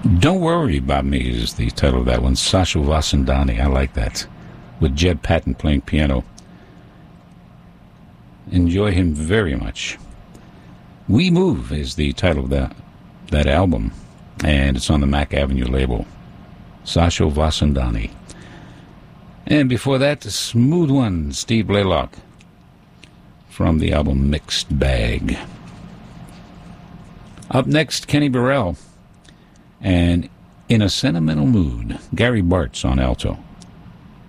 Don't Worry About Me is the title of that one. Sasha Vasandani. I like that. With Jed Patton playing piano. Enjoy him very much. We Move is the title of that album, and it's on the Mack Avenue label. Sasha Vasandani. And before that, the smooth one, Steve Blaylock, from the album Mixed Bag. Up next, Kenny Burrell, and In a Sentimental Mood, Gary Bartz on alto.